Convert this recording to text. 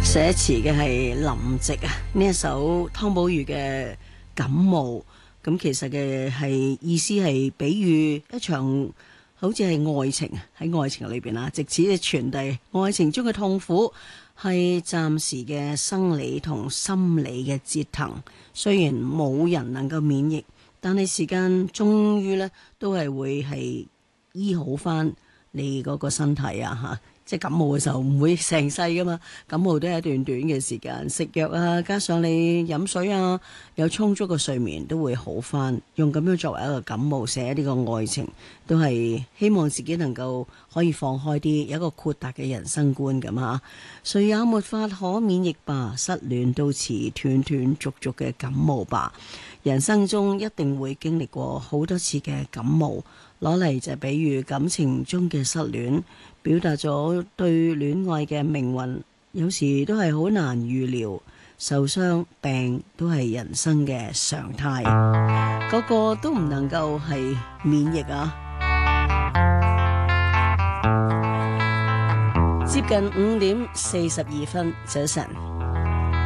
寫詞嘅係林夕啊，呢一首湯寶如嘅感冒，咁其實嘅係意思係比喻一場好似係愛情，喺愛情裏邊啊，藉此嘅傳遞愛情中嘅痛苦係暫時嘅生理同心理嘅折騰，雖然冇人能夠免疫，但係時間終於呢都係會係醫好翻你嗰個身體啊吓。即係感冒嘅時候唔會成世噶嘛，感冒都係一段短嘅時間，食藥啊，加上你飲水啊，有充足嘅睡眠都會好翻。用咁樣作為一個感冒寫呢個愛情，都係希望自己能夠可以放開啲，有一個豁達嘅人生觀咁吓。誰也沒法可免疫吧，失戀都似斷斷續續嘅感冒吧。人生中一定會經歷過好多次嘅感冒，攞嚟就比喻感情中嘅失戀，表達咗對戀愛嘅命運，有時都係好難預料，受傷病都係人生嘅常態，個個都唔能夠係免疫啊！接近5:42，早晨。